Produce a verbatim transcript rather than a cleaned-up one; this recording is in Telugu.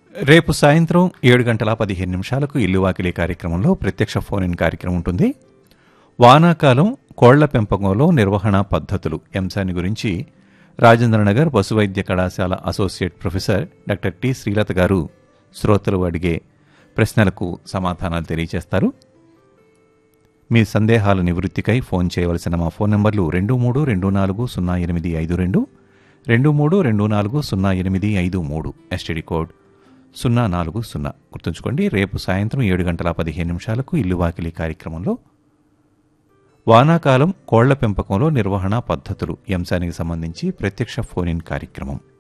రేపు సాయంత్రం ఏడు గంటల పదిహేను నిమిషాలకు ఇల్లు వాకిలి కార్యక్రమంలో ప్రత్యక్ష ఫోన్ ఇన్ కార్యక్రమం ఉంటుంది. వానాకాలం కోళ్ల పెంపకంలో నిర్వహణ పద్ధతులు అంశాన్ని గురించి రాజేంద్రనగర్ పశువైద్య కళాశాల associate professor doctor T Srilatha గారు శ్రోతలు అడిగే ప్రశ్నలకు సమాధానాలు తెలియజేస్తారు. మీ సందేహాల నివృత్తికై ఫోన్ చేయవలసిన మా ఫోన్ నంబర్లు రెండు మూడు రెండు నాలుగు సున్నా ఎనిమిది ఐదు రెండు రెండు మూడు రెండు నాలుగు సున్నా ఎనిమిది ఐదు మూడు ఎస్టీడీ కోడ్ సున్నా నాలుగు సున్నా. గుర్తుంచుకోండి, రేపు సాయంత్రం ఏడు గంటల పదిహేను నిమిషాలకు ఇల్లు వాకిలి కార్యక్రమంలో వానాకాలం కోళ్ల పెంపకంలో నిర్వహణ పద్ధతులు అంశానికి సంబంధించి ప్రత్యక్ష ఫోన్ ఇన్ కార్యక్రమం.